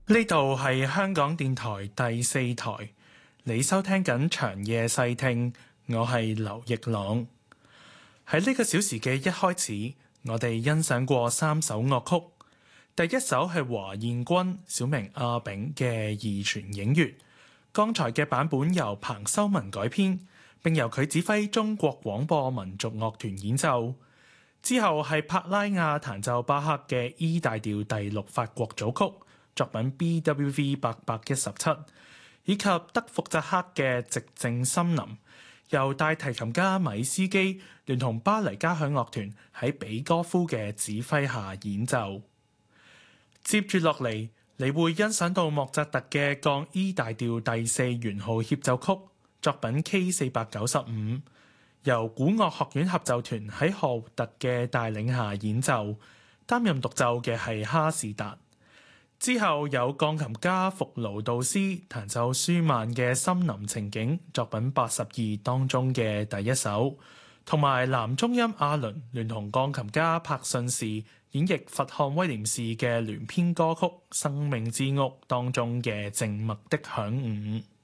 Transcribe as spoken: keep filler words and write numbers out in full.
呢度係香港電台第四台，你收聽緊長夜細聽，我係劉奕朗。喺呢個小時嘅一開始，我哋欣賞過三首樂曲。第一首係華彥君小名阿炳嘅《義傳映月》，剛才嘅版本由彭修文改編，並由佢指揮中國廣播民族樂團演奏。之後係帕拉亞彈奏巴赫嘅 E 大調第六法國組曲，作品 B W V 八百一十七，以及德福扎克嘅《寂靜森林》，由大提琴家米斯基聯同巴黎交響樂團喺比哥夫嘅指揮下演奏。接住落嚟，你會欣賞到莫扎特嘅降 E 大調第四圓號協奏曲，作品 K 四百九十五，由古樂學院合奏團喺何活特嘅帶領下演奏，擔任獨奏嘅係哈士達。之後有鋼琴家福勞杜斯彈奏舒曼嘅森林情景作品八十二當中嘅第一首，同埋男中音阿倫聯同鋼琴家柏信士演繹佛漢威廉士嘅聯編歌曲《生命之屋》當中嘅靜默的響午。